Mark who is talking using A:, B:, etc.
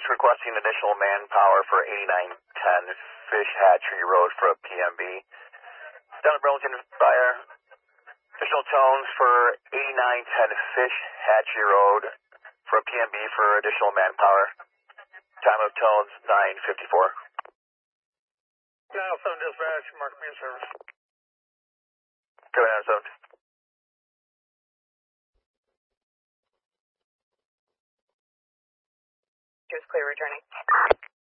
A: requesting additional manpower for 8910 Fish Hatchery Road for a PMB. Down at Burlington Fire. Additional tones for 8910 Fish Hatchery Road for a PMB for additional manpower. Time of tones 9:54.
B: 907 dispatch, mark me in service.
A: Go ahead, 907.
C: Just clear returning.